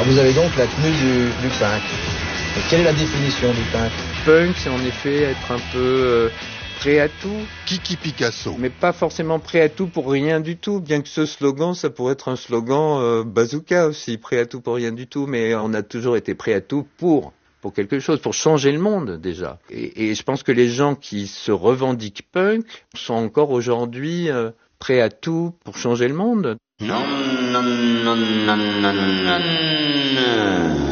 Alors vous avez donc la tenue du punk. Et quelle est la définition du punk? Punk, c'est en effet être un peu prêt à tout. Kiki Picasso. Mais pas forcément prêt à tout pour rien du tout, bien que ce slogan, ça pourrait être un slogan bazooka aussi, prêt à tout pour rien du tout, mais on a toujours été prêt à tout pour quelque chose, pour changer le monde déjà. Et je pense que les gens qui se revendiquent punk sont encore aujourd'hui prêts à tout pour changer le monde. Non, non, non, non, non, non, non.